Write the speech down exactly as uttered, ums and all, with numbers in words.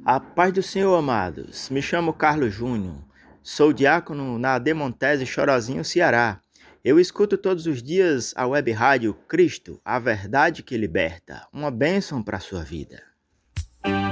A paz do Senhor, amados. Me chamo Carlos Júnior. Sou diácono na Demontese Chorozinho, Ceará. Eu escuto todos os dias a web rádio Cristo, a verdade que liberta. Uma bênção para a sua vida.